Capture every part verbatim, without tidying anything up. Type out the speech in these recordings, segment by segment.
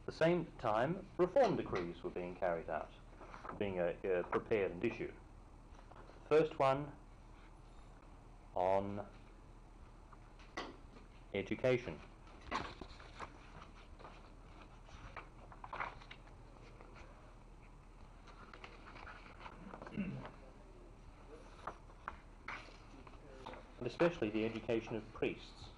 the same time, reform decrees were being carried out, being uh, uh, prepared and issued. The first one on education. And especially the education of priests.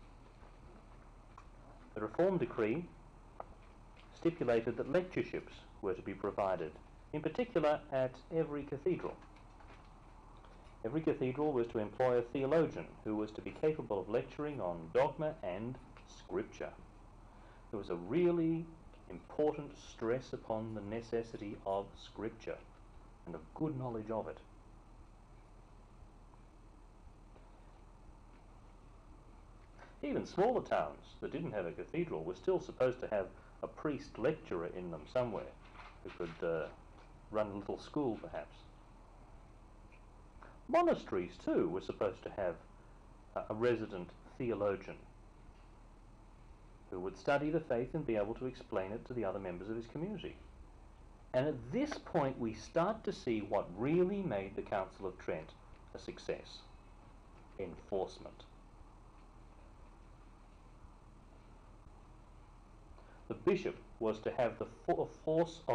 The Reform Decree stipulated that lectureships were to be provided, in particular at every cathedral. Every cathedral was to employ a theologian who was to be capable of lecturing on dogma and scripture. There was a really important stress upon the necessity of scripture and of good knowledge of it. Even smaller towns that didn't have a cathedral were still supposed to have a priest lecturer in them somewhere who could uh, run a little school perhaps. Monasteries too were supposed to have uh, a resident theologian who would study the faith and be able to explain it to the other members of his community. And at this point we start to see what really made the Council of Trent a success: enforcement. The bishop was to have the force of